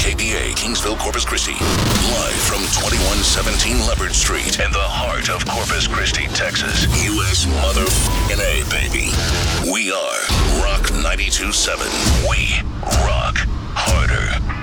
KPA, Kingsville, Corpus Christi. Live from 2117 Leopard Street in the heart of Corpus Christi, Texas. U.S. mother-f***ing A, baby. We are Rock 92.7. We rock harder.